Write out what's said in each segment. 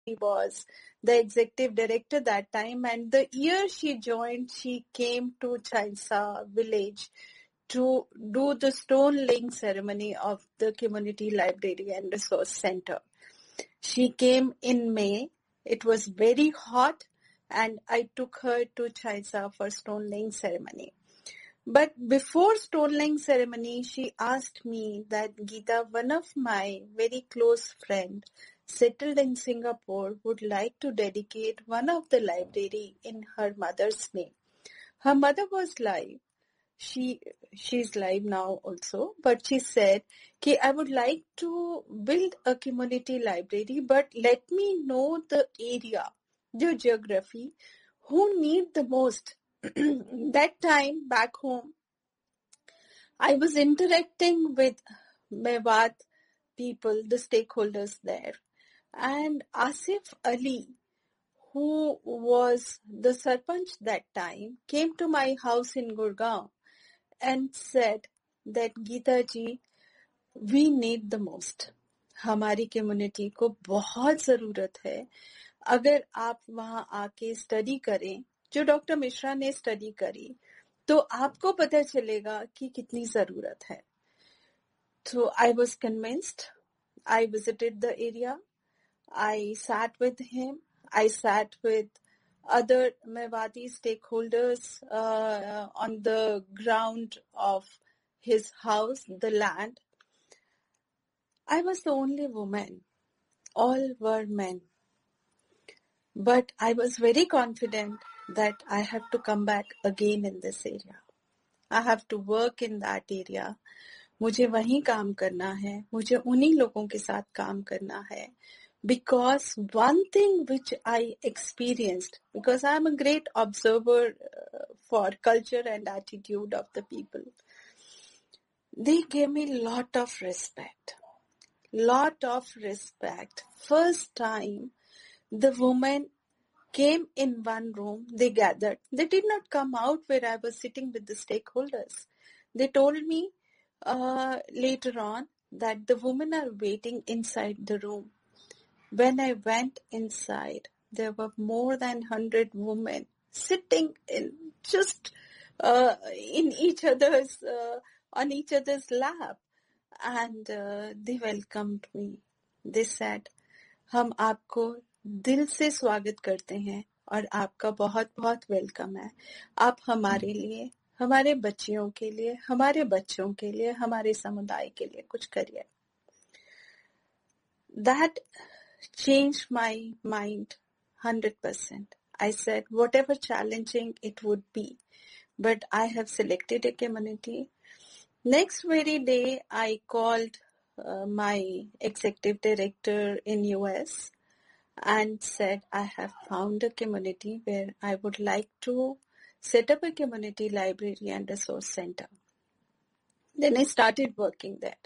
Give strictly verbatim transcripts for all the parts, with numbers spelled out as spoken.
was the executive director that time, and the year she joined, she came to Chaisa village to do the stone laying ceremony of the community library and resource center. She came in May. It was very hot, and I took her to Chaisa for stone laying ceremony. But before stone laying ceremony, she asked me that, Geeta, one of my very close friend settled in Singapore would like to dedicate one of the library in her mother's name. Her mother was live. She she's live now also, but she said, okay, I would like to build a community library, but let me know the area, the geography, who need the most. That time back home, I was interacting with Mewat people, the stakeholders there, and Asif Ali, who was the Sarpanch that time, came to my house in Gurgaon and said that, Geeta ji, we need the most. हमारी community को बहुत ज़रूरत है. अगर आप वहाँ आके study करें, जो डॉक्टर मिश्रा ने स्टडी करी, तो आपको पता चलेगा कि कितनी ज़रूरत है. So I was convinced. I visited the area. I sat with him. I sat with other Mewati stakeholders uh, on the ground of his house, the land. I was the only woman. All were men. But I was very confident that I have to come back again in this area. I have to work in that area. मुझे वहीं काम करना है. मुझे उन्हीं लोगों के साथ काम करना है. Because one thing which I experienced, because I am a great observer for culture and attitude of the people, they gave me lot of respect. Lot of respect. First time, the women came in one room, they gathered. They did not come out where I was sitting with the stakeholders. They told me uh, later on that the women are waiting inside the room. When I went inside, there were more than one hundred women sitting in just uh, in each other's uh, on each other's lap, and uh, they welcomed me. They said, हम आपको दिल से स्वागत करते हैं और आपका बहुत बहुत वेलकम है. आप हमारे लिए, हमारे बच्चियों के लिए, हमारे बच्चों के लिए, हमारे समुदाय के लिए कुछ करिए. That changed my mind one hundred percent. I said, whatever challenging it would be, but I have selected a community. Next very day, I called uh, my executive director in U S and said, I have found a community where I would like to set up a community library and resource center. Then I started working there.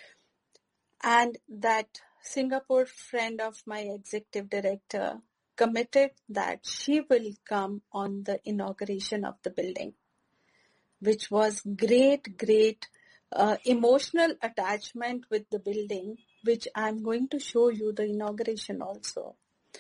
And that Singapore friend of my executive director committed that she will come on the inauguration of the building, which was great, great uh, emotional attachment with the building, which I'm going to show you the inauguration also.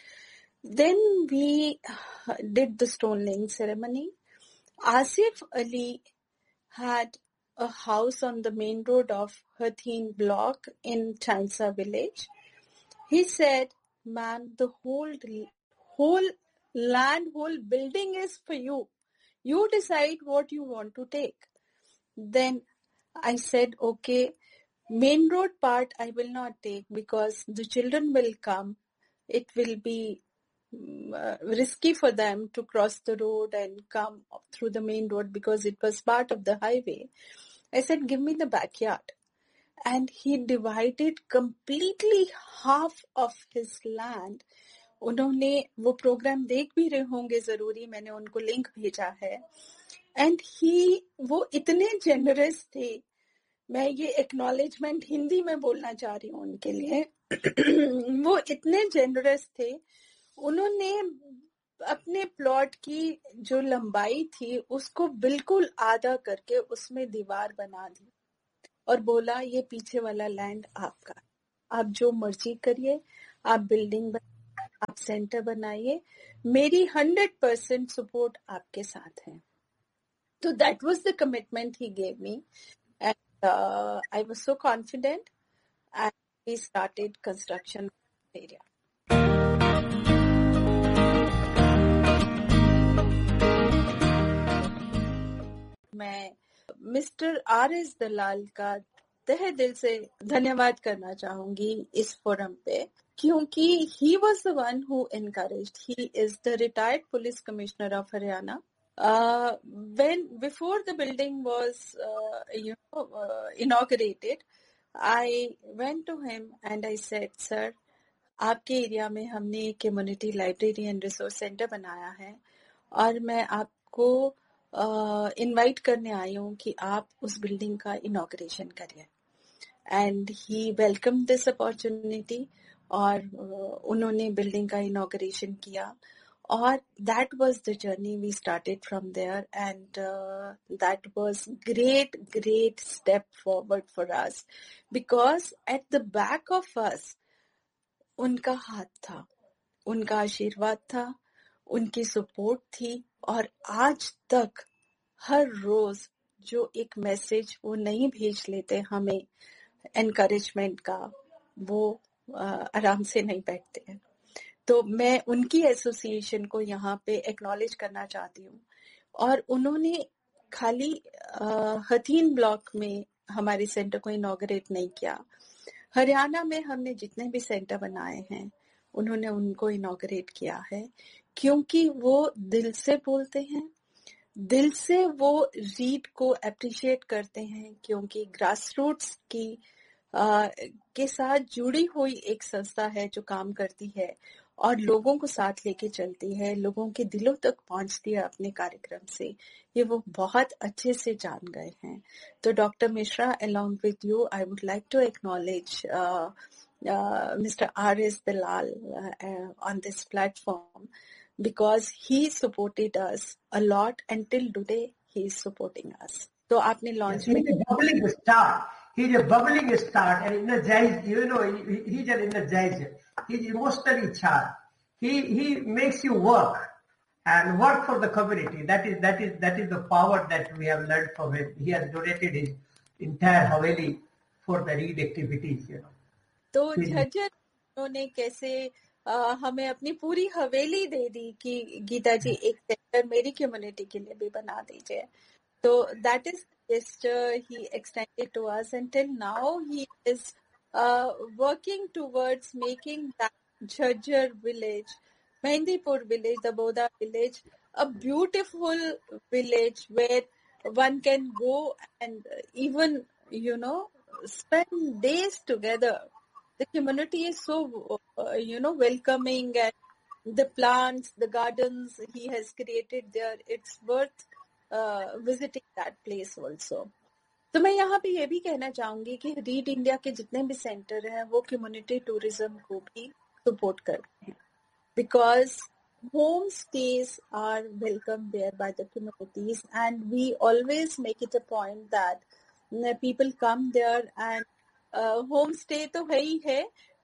Then we did the stone laying ceremony. Asif Ali had a house on the main road of Hatheen block in Chaisa village. He said, ma'am, the whole, whole land, whole building is for you. You decide what you want to take. Then I said, okay, main road part I will not take because the children will come. It will be uh, risky for them to cross the road and come through the main road because it was part of the highway. I said, give me the backyard. And he divided completely half of his land. उन्होंने वो programme देख भी रहे होंगे जरूरी, मैंने उनको link भेजा है. एंड ही वो इतने जेनरस थे. मैं ये एक्नॉलेजमेंट हिंदी में बोलना चाह रही हूँ उनके लिए. वो इतने जेनरस थे. उन्होंने अपने प्लॉट की जो लंबाई थी उसको बिल्कुल आधा करके उसमें दीवार बना दी और बोला, ये पीछे वाला लैंड आपका, आप जो मर्जी करिए, आप बिल्डिंग बना. आप सेंटर बनाइए, मेरी हंड्रेड परसेंट सपोर्ट आपके साथ है। तो that was the commitment he gave me and I was so confident and we started construction area. मैं मिस्टर आर एस दलाल का तहे दिल से धन्यवाद करना चाहूंगी इस फोरम पे, क्योंकि he was the one who encouraged. He is the retired police commissioner of Haryana. Uh, when before the building was uh, you know uh, inaugurated, I went to him and I said, sir, आपके area में हमने एक community library and resource centre बनाया है और मैं आपको invite uh, करने आई हूँ कि आप उस बिल्डिंग का इनॉग्रेशन करिए। And he welcome this opportunity और uh, उन्होंने बिल्डिंग का इनॉग्रेशन किया और that was the journey we started from there and that was great great step forward for us because at the back of us उनका हाथ था, उनका आशीर्वाद था, उनकी सपोर्ट थी और आज तक हर रोज जो एक मैसेज वो नहीं भेज लेते हमें एनकरेजमेंट का, वो आराम से नहीं बैठते हैं। तो मैं उनकी एसोसिएशन को यहाँ पे एक्नॉलेज करना चाहती हूँ। और उन्होंने खाली हथीन ब्लॉक में हमारे सेंटर को इनॉग्रेट नहीं किया, हरियाणा में हमने जितने भी सेंटर बनाए हैं उन्होंने उनको इनॉग्रेट किया है, क्योंकि वो दिल से बोलते हैं, दिल से वो रीड को अप्रिशिएट करते हैं, क्योंकि ग्रास रूट्स की आ, के साथ जुड़ी हुई एक संस्था है जो काम करती है और लोगों को साथ लेके चलती है, लोगों के दिलों तक पहुंचती है अपने कार्यक्रम से, ये वो बहुत अच्छे से जान गए हैं। तो doctor Mishra, along with you, I would like to acknowledge uh, uh, Mister R S Dalal uh, uh, on this platform because he supported us a lot and till today he is supporting us. तो आपने launch में bubbling start. He's a bubbling start and energized, you know, he, he's an energizer. He's emotionally charged. He he makes you work and work for the community. That is that is that is the power that we have learned from him. He has donated his entire Haveli for the read activities, you know. तो झज्जर उन्होंने कैसे आ, हमें अपनी पूरी हवेली दे दी कि गीता जी एक centre मेरी community के लिए भी बना दीजिए। तो that is gesture he extended to us, and till now he is uh, working towards making that Jhajjar village, Mehndipur village, the Boda village, a beautiful village where one can go and even, you know, spend days together. The community is so, uh, you know, welcoming, and the plants, the gardens he has created there, it's worth uh, visiting that place also. तो मैं यहाँ पे ये भी कहना चाहूंगी कि read India के जितने भी सेंटर हैं वो कम्युनिटी टूरिज्म को भी सपोर्ट करते हैं, because home stage are welcome there by the communities and we always make it a point that people come there and home stay तो है ही है,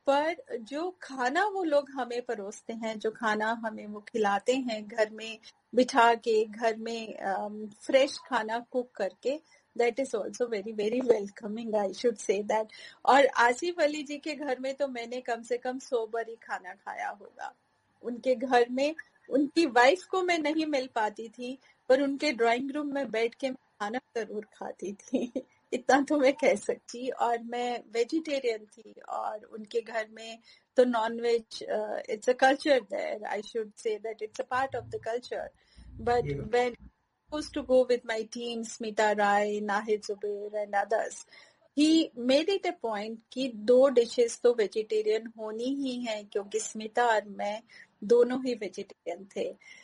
पर जो खाना वो लोग हमें परोसते हैं, जो खाना हमें वो खिलाते हैं घर में बिठा के, घर में फ्रेश um, खाना कुक करके, that is also very very welcoming, I should say that. और आसिफ अली जी के घर में तो मैंने कम से कम सौ बारी खाना खाया होगा। उनके घर में उनकी वाइफ को मैं नहीं मिल पाती थी, पर उनके ड्राइंग रूम में बैठ के खाना जरूर खाती थी इतना तो मैं कह सकती। और मैं वेजिटेरियन थी और उनके घर में तो non veg, it's a culture there, I should say that it's a part of the culture. But when used to go with my team, Smita Rai, Nahid Zubair and others, he made it a point कि दो dishes तो vegetarian होनी ही है, क्योंकि स्मिता और मैं दोनों ही vegetarian थे।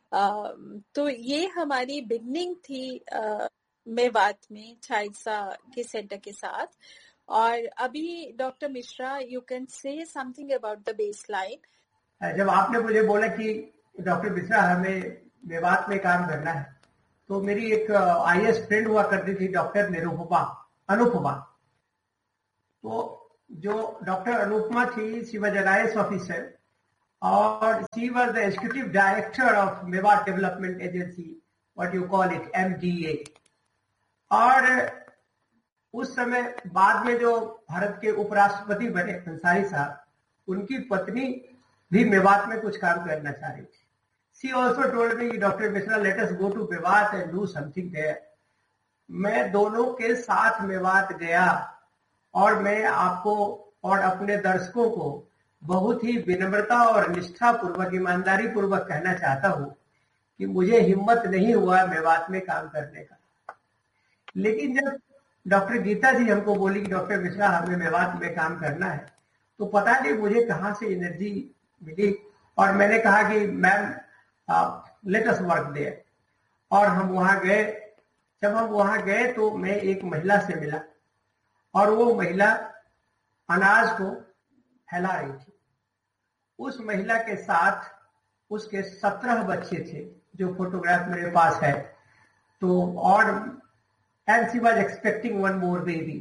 uh, तो ये हमारी बिगनिंग थी uh, मेवात में छाइसा के सेंटर के साथ। और अभी doctor Mishra, you can say something about the base line. जब आपने मुझे बोला कि डॉक्टर मिश्रा हमें मेवात में काम करना है, तो मेरी एक आई एस फ्रेंड हुआ करती थी डॉक्टर निरुपमा अनुपमा। तो जो डॉक्टर अनुपमा थी, she was an I A S officer, और she was the executive director of Mewat Development Agency, what you call it, M D A. और उस समय बाद में जो भारत के उपराष्ट्रपति बने अंसारी साहब, उनकी पत्नी भी मेवात में कुछ काम करना चाह रही थी. She also told me, Doctor Mishra, let us go to Mewat and do something there. मैं दोनों के साथ मेवात गया और मैं आपको और अपने दर्शकों को बहुत ही विनम्रता और निष्ठा पूर्वक, ईमानदारी पूर्वक कहना चाहता हूं कि मुझे हिम्मत नहीं हुआ मेवात में काम करने का. लेकिन जब डॉक्टर गीता जी हमको बोली कि डॉक्टर मिश्रा हमें मेवात में काम करना है, तो पता नहीं मुझे कहां से एनर्जी मिली और मैंने कहा कि ma'am let us work there. और हम वहां गए. जब हम वहां गए तो मैं एक महिला से मिला और वो महिला अनाज को फैला रही थी. उस महिला के साथ उसके सत्रह बच्चे थे, जो फोटोग्राफ मेरे पास है. तो और and she was expecting one more baby.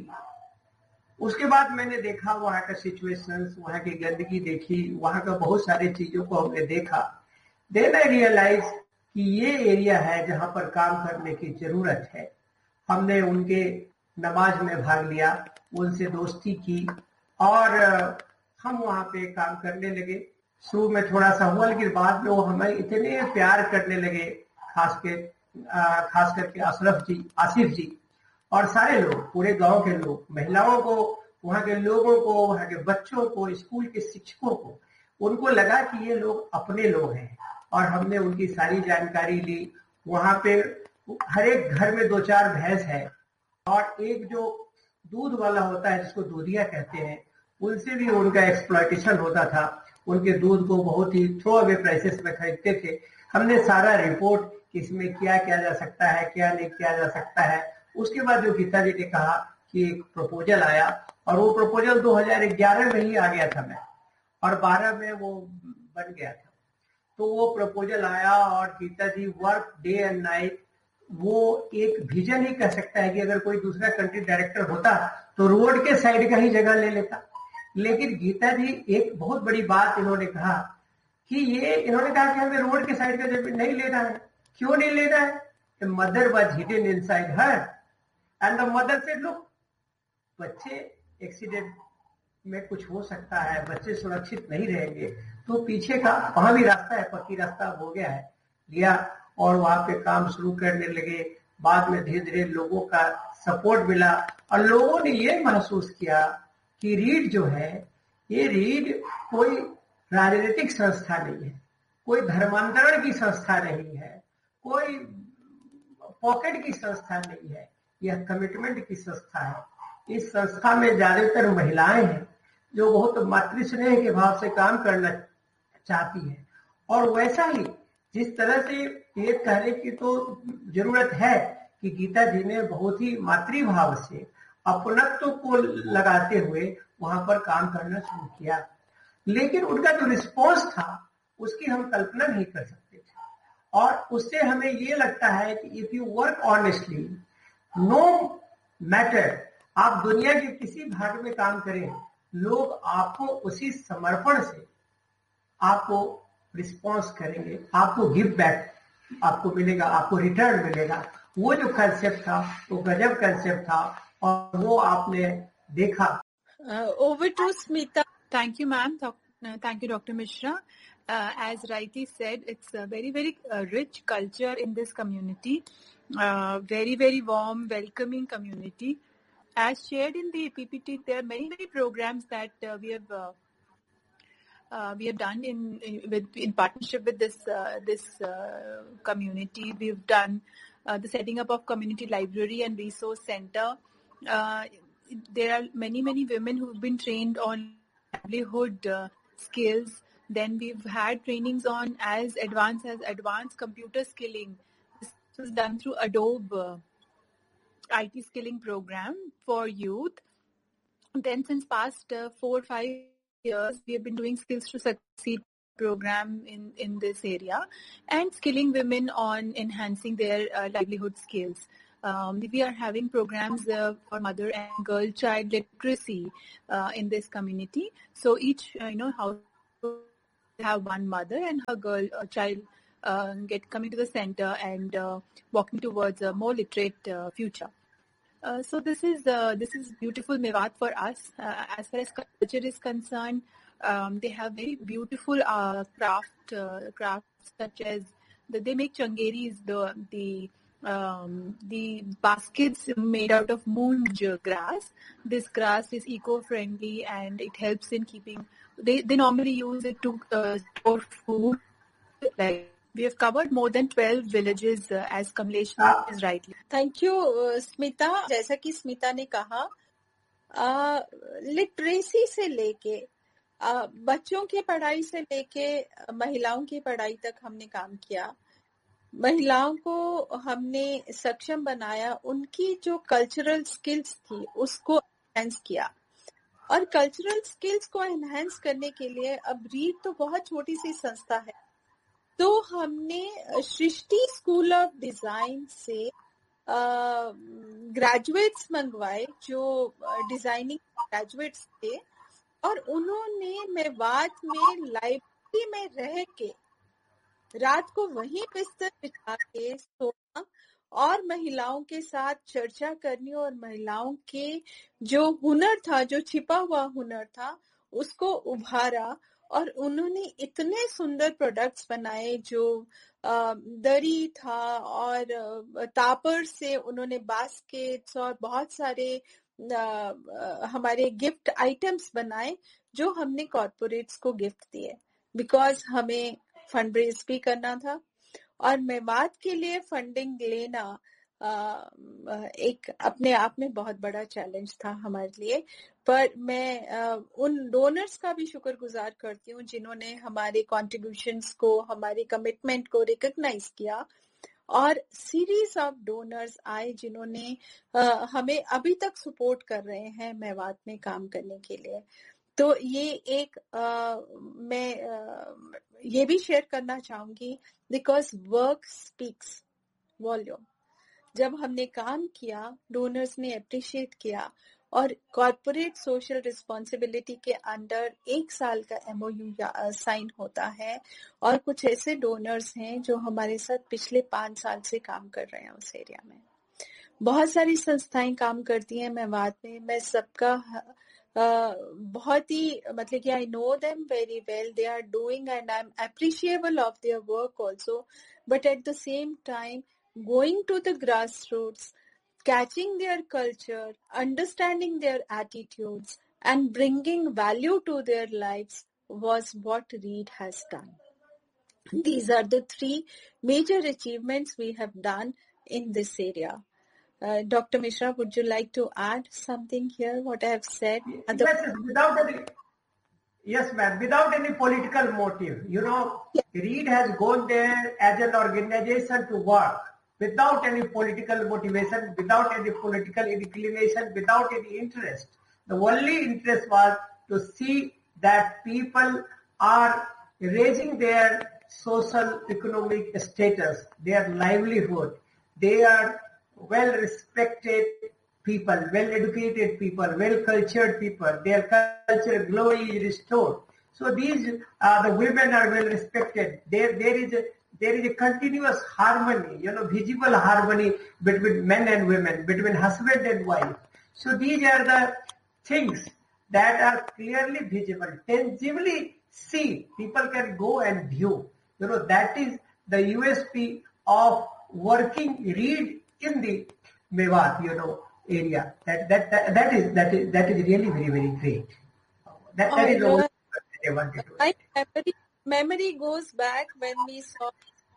उसके बाद मैंने देखा वहां का सिचुएशंस, वहां की गंदगी देखी, वहां का बहुत सारी चीजों को हमने देखा. देन आई रियलाइज कि ये एरिया है जहां पर काम करने की जरूरत है. हमने उनके नमाज में भाग लिया, उनसे दोस्ती की और हम वहां पे काम करने लगे. शुरू में थोड़ा सा हुआ, लेकिन बाद में वो हमें इतने प्यार करने लगे, खास के खास करके अशरफ जी, आसिफ जी और सारे लोग, पूरे गांव के लोग, महिलाओं को, वहां के लोगों को, वहां के बच्चों को, स्कूल के शिक्षकों को, उनको लगा कि ये लोग अपने लोग हैं. और हमने उनकी सारी जानकारी ली. वहां पे हर एक घर में दो चार भैंस है और एक जो दूध वाला होता है जिसको दूधिया कहते हैं, उनसे भी उनका एक्सप्लॉयटेशन होता था. उनके दूध को बहुत ही थ्रो अवे प्राइसेस में खरीदते थे. हमने सारा रिपोर्ट इसमें क्या किया जा सकता है, क्या नहीं किया जा सकता है. उसके बाद जो गीता जी ने कहा कि एक प्रपोजल आया और वो प्रपोजल दो हज़ार ग्यारह में ही आ गया था मैं, और बारह में वो बन गया था. तो वो प्रपोजल आया और गीता जी वर्क डे एंड नाइट. वो एक विजन ही कह सकता है कि अगर कोई दूसरा कंट्री डायरेक्टर होता तो रोड के साइड का ही जगह ले लेता. लेकिन गीता जी एक बहुत बड़ी बात इन्होंने कहा कि ये इन्होंने कहा कि हमें रोड के साइड का जमीन नहीं लेना है. क्यों नहीं लेना है? The mother was hidden inside her and the mother said, look, बच्चे एक्सीडेंट में कुछ हो सकता है, बच्चे सुरक्षित नहीं रहेंगे, तो पीछे का वहां भी रास्ता है, पक्की रास्ता हो गया है, लिया और वहां पे काम शुरू करने लगे. बाद में धीरे धीरे लोगों का सपोर्ट मिला और लोगों ने ये महसूस किया कि रीड जो है, ये रीड कोई राजनीतिक संस्था नहीं है, कोई धर्मांतरण की संस्था नहीं है, कोई पॉकेट की संस्था नहीं है, यह कमिटमेंट की संस्था है. इस संस्था में ज्यादातर महिलाएं हैं जो बहुत मातृस्नेह के भाव से काम करना चाहती हैं. और वैसा ही जिस तरह से ये कहने की तो जरूरत है कि गीता जी ने बहुत ही मातृभाव से अपनत्व को लगाते हुए वहां पर काम करना शुरू किया. लेकिन उनका जो रिस्पॉन्स था उसकी हम कल्पना नहीं कर सकते थे. और उससे हमें ये लगता है कि if you work honestly, no matter आप दुनिया के किसी भाग में काम करें, लोग आपको उसी समर्पण से आपको रिस्पॉन्स करेंगे, आपको गिव बैक आपको मिलेगा, आपको रिटर्न मिलेगा. वो जो कंसेप्ट था वो गजब कंसेप्ट था और वो आपने देखा. Over to Smita. Thank you ma'am. Thank you doctor Mishra. Uh, as rightly said, it's a very, very uh, rich culture in this community. Uh, very, very warm, welcoming community. As shared in the P P T, there are many, many programs that uh, we have uh, uh, we have done in in, with, in partnership with this uh, this uh, community. We've done uh, the setting up of community library and resource center. Uh, there are many, many women who've been trained on livelihood uh, skills. Then we've had trainings on as advanced as advanced computer skilling. This was done through Adobe uh, I T skilling program for youth. Then since past uh, four or five years, we have been doing Skills to Succeed program in, in this area and skilling women on enhancing their uh, livelihood skills. Um, we are having programs uh, for mother and girl child literacy uh, in this community. So each, uh, you know, house have one mother and her girl uh, child uh, get coming to the center and uh, walking towards a more literate uh, future. Uh, so this is uh, this is beautiful Mewat for us. Uh, as far as culture is concerned, um, they have very beautiful uh, craft uh, crafts such as the, they make changeris, the the um, the baskets made out of moonj grass. This grass is eco-friendly and it helps in keeping. They they normally use it to uh, store food. Like we have covered more than twelve villages uh, as Kamlesh Uh, is rightly. Thank you, uh, Smita. जैसा कि स्मिता ने कहा, literacy से लेके uh, बच्चों की पढ़ाई से लेके uh, महिलाओं की पढ़ाई तक हमने काम किया. महिलाओं को हमने सक्षम बनाया, उनकी जो कल्चरल स्किल्स थी उसको एनहांस किया. और कल्चरल स्किल्स को एनहांस करने के लिए अब रीड तो बहुत छोटी सी संस्था है, तो हमने सृष्टि स्कूल ऑफ डिजाइन से ग्रेजुएट्स मंगवाए जो डिजाइनिंग ग्रेजुएट्स थे, और उन्होंने मेवात में लाइब्रेरी में रह के रात को वहीं बिस्तर बिछा के सोना और महिलाओं के साथ चर्चा करनी और महिलाओं के जो हुनर था, जो छिपा हुआ हुनर था, उसको उभारा. और उन्होंने इतने सुंदर प्रोडक्ट्स बनाए, जो दरी था और तापर से उन्होंने बास्केट्स और बहुत सारे हमारे गिफ्ट आइटम्स बनाए जो हमने कॉर्पोरेट्स को गिफ्ट दिए, बिकॉज हमें फंड रेज भी करना था. और मेवात के लिए फंडिंग लेना एक अपने आप में बहुत बड़ा चैलेंज था हमारे लिए. पर मैं उन डोनर्स का भी शुक्रगुजार करती हूँ जिन्होंने हमारे कॉन्ट्रीब्यूशंस को, हमारे कमिटमेंट को रिकॉग्नाइज किया, और सीरीज ऑफ डोनर्स आए जिन्होंने हमें अभी तक सपोर्ट कर रहे हैं मेवात में काम करने के लिए. तो ये एक आ, मैं आ, ये भी शेयर करना चाहूंगी, बिकॉज वर्क स्पीक्स वॉल्यूम. जब हमने काम किया, डोनर्स ने अप्रिशिएट किया, और कॉर्पोरेट सोशल रिस्पॉन्सिबिलिटी के अंडर एक साल का एमओयू साइन होता है, और कुछ ऐसे डोनर्स हैं जो हमारे साथ पिछले पांच साल से काम कर रहे हैं उस एरिया में. बहुत सारी संस्थाएं काम करती हैं मेवात में. मैं सबका uh, बहुत ही मतलब कि I know them very well, they are doing and I am appreciable of their work also, but at the same time going to the grassroots, catching their culture, understanding their attitudes, and bringing value to their lives was what READ has done. These are the three major achievements we have done in this area. Uh, Doctor Mishra, would you like to add something here, what I have said? Yes, without any, yes, ma'am, without any political motive. You know, yeah. READ has gone there as an organization to work, without any political motivation, without any political inclination, without any interest. The only interest was to see that people are raising their social economic status, their livelihood. They are well-respected people, well-educated people, well-cultured people. Their culture glory is restored. So these, uh, the women are well-respected. There, there is a There is a continuous harmony, you know, visible harmony between men and women, between husband and wife. So these are the things that are clearly visible, tangibly see. People can go and view. You know, that is the U S P of working READ in the Mewat, you know, area. That that that, that is that is that is really very very great. That that oh, is all I wanted to. My memory memory goes back when we saw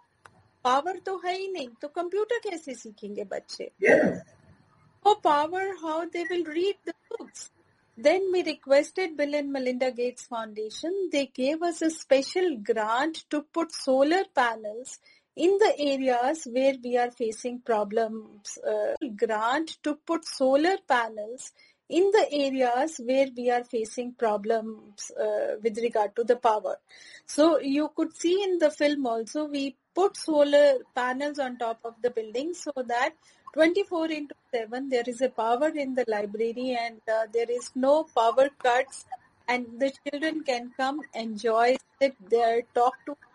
power तो है ही नहीं, तो computer कैसे सीखेंगे बच्चे? Yes. Oh, power, how they will read the books. Then we requested Bill and Melinda Gates Foundation. They gave us a special grant to put solar panels in the areas where we are facing problems. Uh, grant to put solar panels in the areas where we are facing problems uh, with regard to the power. So you could see in the film also, we put solar panels on top of the building so that twenty-four into seven there is a power in the library, and uh, there is no power cuts and the children can come, enjoy, sit there, talk to